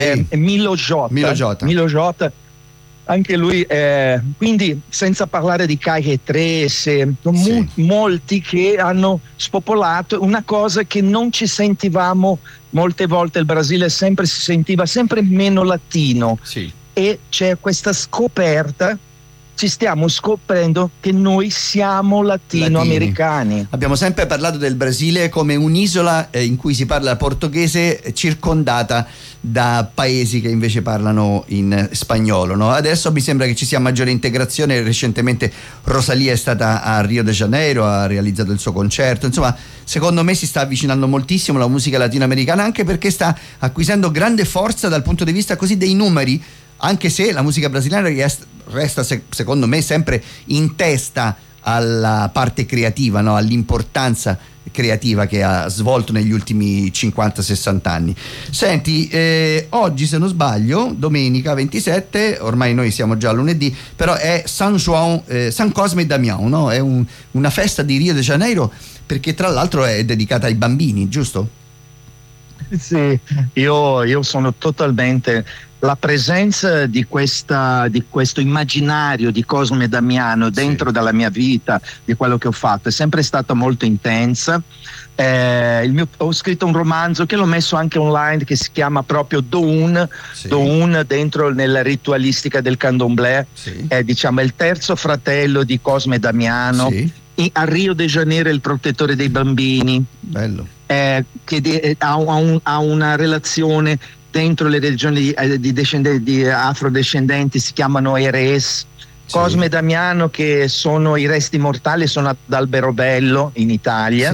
Milo J. Milo J, anche lui, quindi senza parlare di Calle 13, molti che hanno spopolato una cosa che non ci sentivamo molte volte. Il Brasile si sentiva sempre meno latino, e c'è questa scoperta, ci stiamo scoprendo che noi siamo latinoamericani. Abbiamo sempre parlato del Brasile come un'isola in cui si parla portoghese, circondata da paesi che invece parlano in spagnolo, no? Adesso mi sembra che ci sia maggiore integrazione. Recentemente Rosalía è stata a Rio de Janeiro, ha realizzato il suo concerto. Insomma, secondo me si sta avvicinando moltissimo la musica latinoamericana, anche perché sta acquisendo grande forza dal punto di vista così dei numeri, anche se la musica brasiliana resta secondo me sempre in testa alla parte creativa, no? All'importanza creativa che ha svolto negli ultimi 50-60 anni. Senti, oggi, se non sbaglio, domenica 27, ormai noi siamo già lunedì, però è San Cosme e Damião, no? È una festa di Rio de Janeiro, perché tra l'altro è dedicata ai bambini, giusto? Sì, io sono totalmente... La presenza di questo immaginario di Cosme e Damiano dentro dalla mia vita, di quello che ho fatto, è sempre stata molto intensa. Ho scritto un romanzo che l'ho messo anche online, che si chiama proprio Doun, dentro nella ritualistica del candomblé. È, diciamo, il terzo fratello di Cosme e Damiano. A Rio de Janeiro è il protettore dei bambini. Bello. Che ha una relazione dentro le regioni di afrodescendenti, si chiamano Eres. Cosme e Damiano, che sono i resti mortali, sono ad Alberobello in Italia.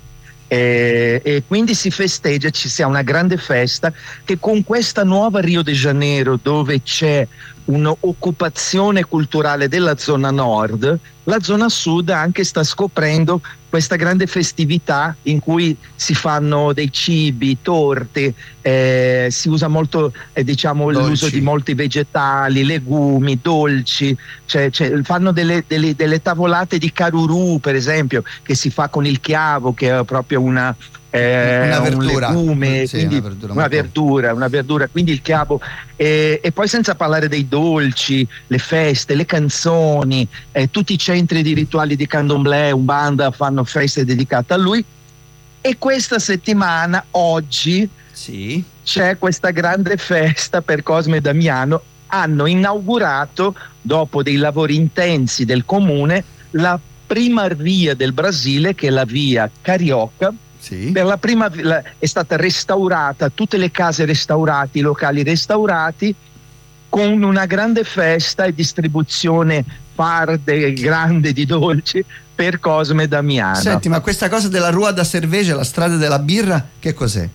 E quindi si festeggia, ci sia una grande festa, che con questa nuova Rio de Janeiro, dove c'è un'occupazione culturale della zona nord, la zona sud anche sta scoprendo questa grande festività in cui si fanno dei cibi, torte, si usa molto l'uso di molti vegetali, legumi, dolci, fanno delle tavolate di carurù, per esempio, che si fa con il chiavo, che è proprio una verdura, un legume, quindi una verdura, quindi il chiavo, e poi senza parlare dei dolci, le feste, le canzoni, tutti i centri di rituali di candomblé, Umbanda, fanno feste dedicate a lui. E questa settimana, oggi, c'è questa grande festa per Cosme e Damiano. Hanno inaugurato, dopo dei lavori intensi del comune, la prima via del Brasile, che è la via Carioca. Per la prima è stata restaurata, tutte le case restaurate, i locali restaurati, con una grande festa e distribuzione grande di dolci per Cosme e Damiano. Senti, ma questa cosa della Rua da Cerveja, la strada della birra, che cos'è?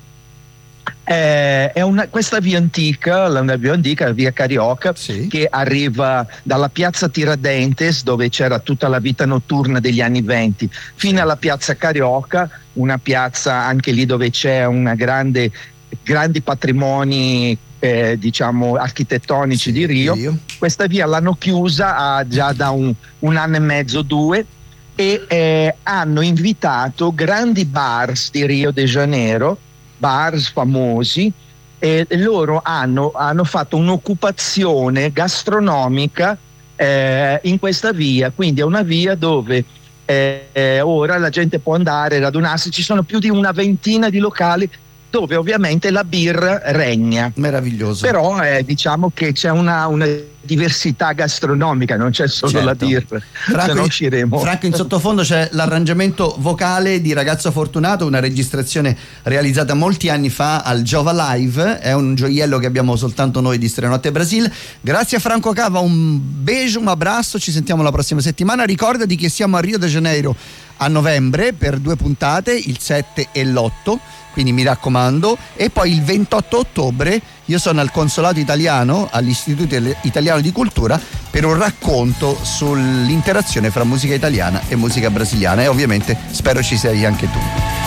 Questa via antica, la via Carioca, che arriva dalla piazza Tiradentes, dove c'era tutta la vita notturna degli anni 20, fino alla piazza Carioca, una piazza anche lì dove c'è grandi patrimoni architettonici di Rio. Questa via l'hanno chiusa già da un anno e mezzo, 2, e hanno invitato grandi bars di Rio de Janeiro, bars famosi, e loro hanno fatto un'occupazione gastronomica in questa via. Quindi è una via dove ora la gente può andare, radunarsi, ci sono più di una ventina di locali dove ovviamente la birra regna. Meraviglioso. Però diciamo che c'è una diversità gastronomica, non c'è solo la birra. Franco, in sottofondo c'è l'arrangiamento vocale di Ragazzo Fortunato, una registrazione realizzata molti anni fa al Jova Live, è un gioiello che abbiamo soltanto noi di Strenanotte Brasil. Grazie a Franco Cava, un beso, un abbraccio, ci sentiamo la prossima settimana. Ricordati che siamo a Rio de Janeiro a novembre per 2 puntate, il 7 e l'8, quindi mi raccomando, e poi il 28 ottobre io sono al Consolato Italiano, all'Istituto Italiano di Cultura, per un racconto sull'interazione fra musica italiana e musica brasiliana, e ovviamente spero ci sei anche tu.